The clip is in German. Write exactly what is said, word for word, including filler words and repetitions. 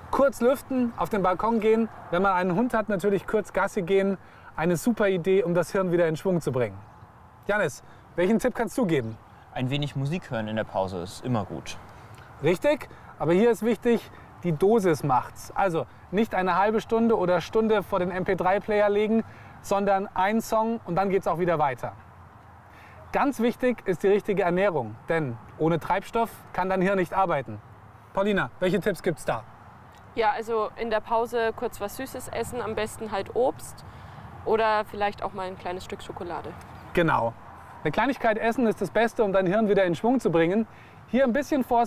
Kurz lüften, auf den Balkon gehen, wenn man einen Hund hat, natürlich kurz Gassi gehen. Eine super Idee, um das Hirn wieder in Schwung zu bringen. Janis, welchen Tipp kannst du geben? Ein wenig Musik hören in der Pause ist immer gut. Richtig, aber hier ist wichtig, die Dosis macht's. Also nicht eine halbe Stunde oder Stunde vor den M P drei Player legen, sondern ein Song und dann geht's auch wieder weiter. Ganz wichtig ist die richtige Ernährung, denn ohne Treibstoff kann dein Hirn nicht arbeiten. Paulina, welche Tipps gibt's da? Ja, also in der Pause kurz was Süßes essen, am besten halt Obst oder vielleicht auch mal ein kleines Stück Schokolade. Genau. Eine Kleinigkeit essen ist das Beste, um dein Hirn wieder in Schwung zu bringen. Hier ein bisschen Vorsicht.